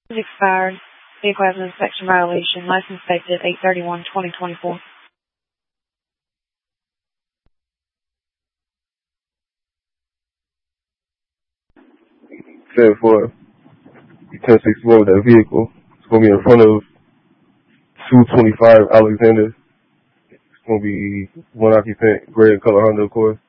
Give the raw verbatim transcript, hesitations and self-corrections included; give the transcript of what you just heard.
Expired. Vehicle has an inspection violation. License effective eight thirty-one twenty twenty-four. Said for ten sixty-one with that vehicle. It's going to be in front of two twenty-five Alexander. It's going to be one occupant, gray and color Honda, of course.